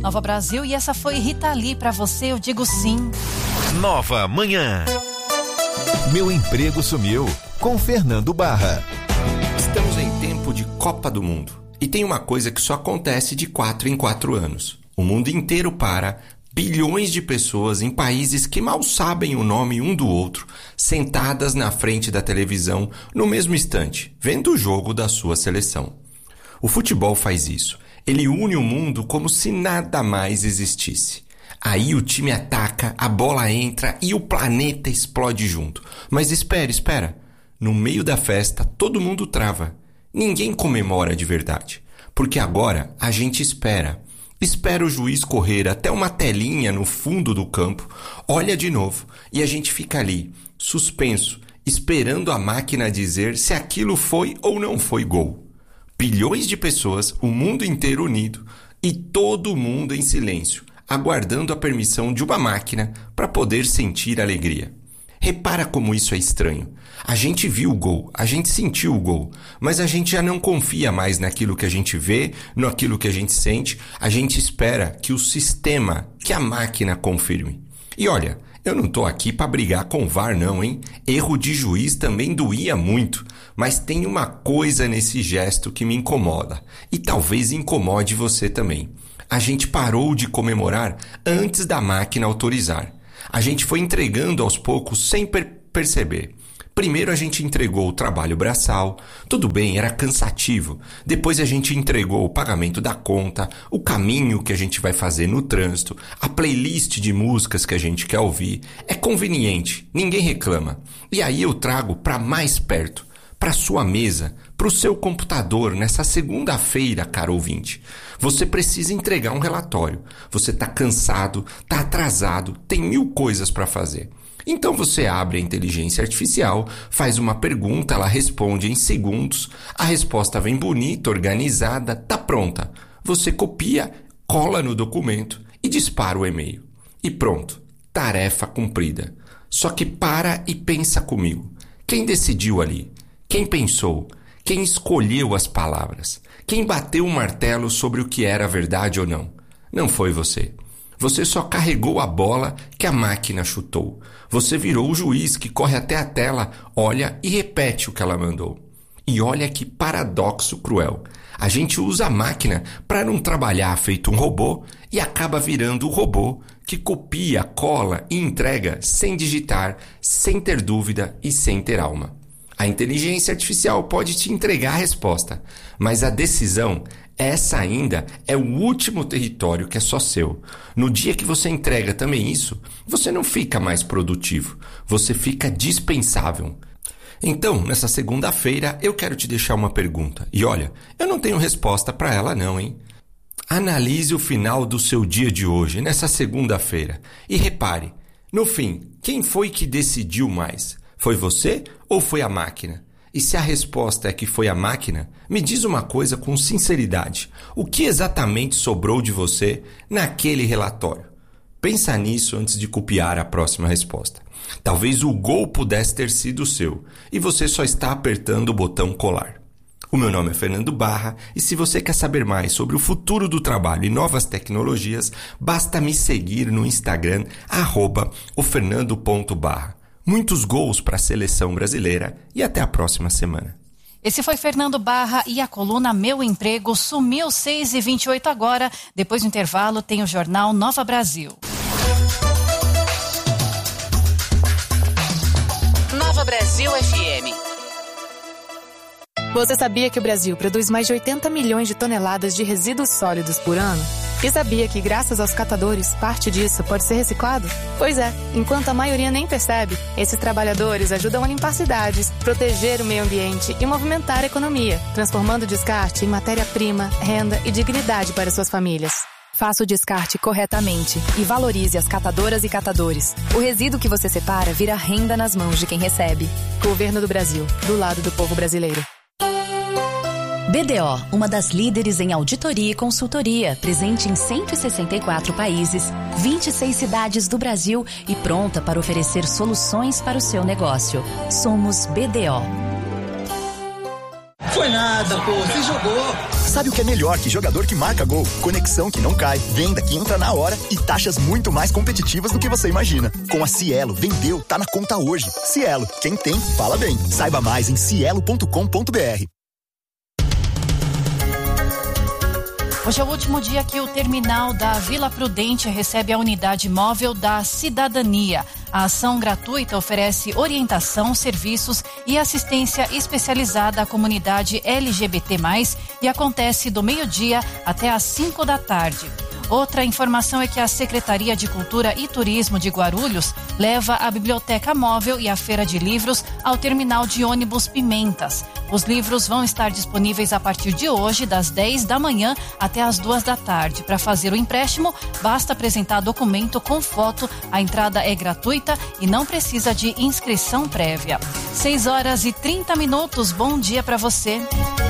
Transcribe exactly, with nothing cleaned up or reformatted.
Nova Brasil, e essa foi Rita Lee. Pra você eu digo sim. Nova Manhã. Meu emprego sumiu, com Fernando Barra. Estamos em tempo de Copa do Mundo. E tem uma coisa que só acontece de quatro em quatro anos. O mundo inteiro para, bilhões de pessoas em países que mal sabem o nome um do outro, sentadas na frente da televisão no mesmo instante, vendo o jogo da sua seleção. O futebol faz isso. Ele une o mundo como se nada mais existisse. Aí o time ataca, a bola entra e o planeta explode junto. Mas espera, espera. No meio da festa, todo mundo trava. Ninguém comemora de verdade. Porque agora a gente espera. Espera o juiz correr até uma telinha no fundo do campo, olha de novo e a gente fica ali, suspenso, esperando a máquina dizer se aquilo foi ou não foi gol. Bilhões de pessoas, o mundo inteiro unido e todo mundo em silêncio, aguardando a permissão de uma máquina para poder sentir alegria. Repara como isso é estranho. A gente viu o gol, a gente sentiu o gol, mas a gente já não confia mais naquilo que a gente vê, naquilo que a gente sente. A gente espera que o sistema, que a máquina confirme. E olha, eu não tô aqui para brigar com o V A R não, hein? Erro de juiz também doía muito, mas tem uma coisa nesse gesto que me incomoda, e talvez incomode você também. A gente parou de comemorar antes da máquina autorizar. A gente foi entregando aos poucos sem per- perceber. Primeiro a gente entregou o trabalho braçal, tudo bem, era cansativo. Depois a gente entregou o pagamento da conta, o caminho que a gente vai fazer no trânsito, a playlist de músicas que a gente quer ouvir. É conveniente, ninguém reclama. E aí eu trago para mais perto, para sua mesa, para o seu computador nessa segunda-feira, caro ouvinte. Você precisa entregar um relatório. Você está cansado, está atrasado, tem mil coisas para fazer. Então você abre a inteligência artificial, faz uma pergunta, ela responde em segundos, a resposta vem bonita, organizada, tá pronta. Você copia, cola no documento e dispara o e-mail. E pronto, tarefa cumprida. Só que para e pensa comigo. Quem decidiu ali? Quem pensou? Quem escolheu as palavras? Quem bateu o martelo sobre o que era verdade ou não? Não foi você. Você só carregou a bola que a máquina chutou. Você virou o juiz que corre até a tela, olha e repete o que ela mandou. E olha que paradoxo cruel. A gente usa a máquina para não trabalhar feito um robô e acaba virando o robô que copia, cola e entrega sem digitar, sem ter dúvida e sem ter alma. A inteligência artificial pode te entregar a resposta, mas a decisão, essa ainda é o último território que é só seu. No dia que você entrega também isso, você não fica mais produtivo, você fica dispensável. Então, nessa segunda-feira, eu quero te deixar uma pergunta. E olha, eu não tenho resposta para ela não, hein? Analise o final do seu dia de hoje, nessa segunda-feira, e repare, no fim, quem foi que decidiu mais? Foi você ou foi a máquina? E se a resposta é que foi a máquina, me diz uma coisa com sinceridade. O que exatamente sobrou de você naquele relatório? Pensa nisso antes de copiar a próxima resposta. Talvez o gol pudesse ter sido seu e você só está apertando o botão colar. O meu nome é Fernando Barra e se você quer saber mais sobre o futuro do trabalho e novas tecnologias, basta me seguir no Instagram, arroba o fernando ponto barra. Muitos gols para a seleção brasileira e até a próxima semana. Esse foi Fernando Barra e a coluna Meu Emprego sumiu seis e vinte e oito agora. Depois do intervalo tem o jornal Nova Brasil. Nova Brasil F M. Você sabia que o Brasil produz mais de oitenta milhões de toneladas de resíduos sólidos por ano? E sabia que, graças aos catadores, parte disso pode ser reciclado? Pois é, enquanto a maioria nem percebe, esses trabalhadores ajudam a limpar cidades, proteger o meio ambiente e movimentar a economia, transformando o descarte em matéria-prima, renda e dignidade para suas famílias. Faça o descarte corretamente e valorize as catadoras e catadores. O resíduo que você separa vira renda nas mãos de quem recebe. Governo do Brasil, do lado do povo brasileiro. B D O, uma das líderes em auditoria e consultoria, presente em cento e sessenta e quatro países, vinte e seis cidades do Brasil e pronta para oferecer soluções para o seu negócio. Somos B D O. Foi nada, pô, você jogou. Sabe o que é melhor que jogador que marca gol? Conexão que não cai, venda que entra na hora e taxas muito mais competitivas do que você imagina. Com a Cielo, vendeu, tá na conta hoje. Cielo, quem tem, fala bem. Saiba mais em cielo ponto com ponto br. Hoje é o último dia que o terminal da Vila Prudente recebe a unidade móvel da cidadania. A ação gratuita oferece orientação, serviços e assistência especializada à comunidade L G B T mais, e acontece do meio-dia até às cinco da tarde. Outra informação é que a Secretaria de Cultura e Turismo de Guarulhos leva a Biblioteca Móvel e a Feira de Livros ao terminal de ônibus Pimentas. Os livros vão estar disponíveis a partir de hoje, das dez da manhã até as duas da tarde. Para fazer o empréstimo, basta apresentar documento com foto. A entrada é gratuita e não precisa de inscrição prévia. seis horas e trinta minutos. Bom dia para você.